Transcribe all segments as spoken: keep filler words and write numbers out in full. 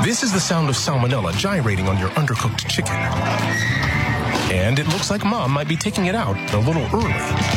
This is the sound of salmonella gyrating on your undercooked chicken. And it looks like Mom might be taking it out a little early.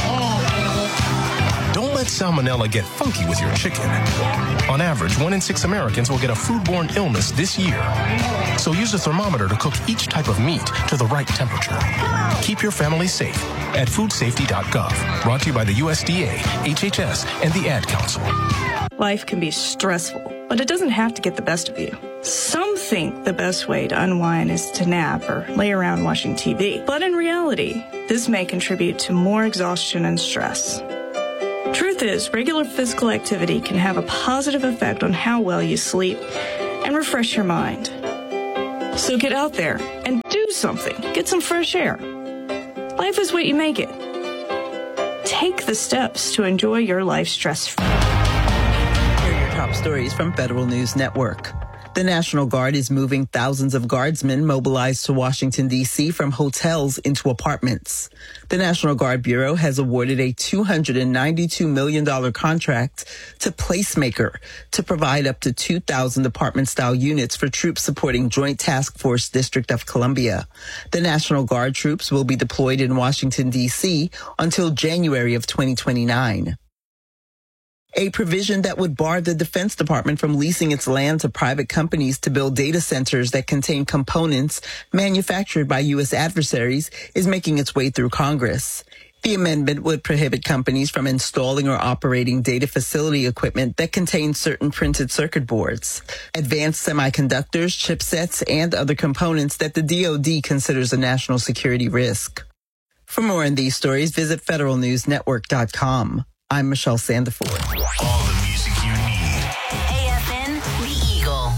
Don't let salmonella get funky with your chicken. On average, one in six Americans will get a foodborne illness this year. So use a thermometer to cook each type of meat to the right temperature. Keep your family safe at food safety dot gov. Brought to you by the U S D A, H H S, and the Ad Council. Life can be stressful, but it doesn't have to get the best of you. Some think the best way to unwind is to nap or lay around watching T V. But in reality, this may contribute to more exhaustion and stress. Truth is, regular physical activity can have a positive effect on how well you sleep and refresh your mind. So get out there and do something. Get some fresh air. Life is what you make it. Take the steps to enjoy your life stress-free. Here are your top stories from Federal News Network. The National Guard is moving thousands of guardsmen mobilized to Washington, D C from hotels into apartments. The National Guard Bureau has awarded a two hundred ninety-two million dollars contract to Placemaker to provide up to two thousand apartment-style units for troops supporting Joint Task Force District of Columbia. The National Guard troops will be deployed in Washington, D C until January of twenty twenty-nine. A provision that would bar the Defense Department from leasing its land to private companies to build data centers that contain components manufactured by U S adversaries is making its way through Congress. The amendment would prohibit companies from installing or operating data facility equipment that contains certain printed circuit boards, advanced semiconductors, chipsets, and other components that the D O D considers a national security risk. For more on these stories, visit federal news network dot com. I'm Michelle Sandiford. All the music you need. A F N, The Eagle.